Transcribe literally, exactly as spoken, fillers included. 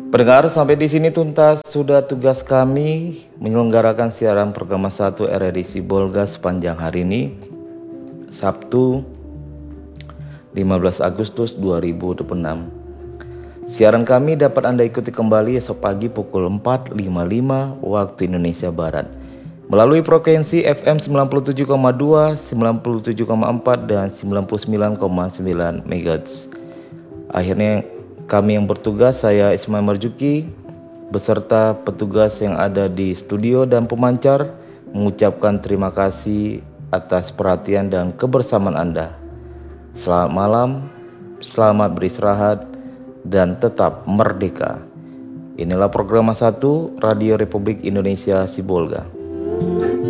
Pendengar, sampai di sini tuntas sudah tugas kami menyelenggarakan siaran program satu R R I Sibolga sepanjang hari ini, Sabtu lima belas Agustus dua ribu dua puluh enam. Siaran kami dapat Anda ikuti kembali esok pagi pukul empat lima puluh lima waktu Indonesia Barat melalui frekuensi F M sembilan puluh tujuh koma dua, sembilan puluh tujuh koma empat dan sembilan puluh sembilan koma sembilan megahertz. Akhirnya kami yang bertugas, saya Ismail Marzuki beserta petugas yang ada di studio dan pemancar mengucapkan terima kasih atas perhatian dan kebersamaan Anda. Selamat malam, selamat beristirahat, dan tetap merdeka. Inilah program satu Radio Republik Indonesia Sibolga.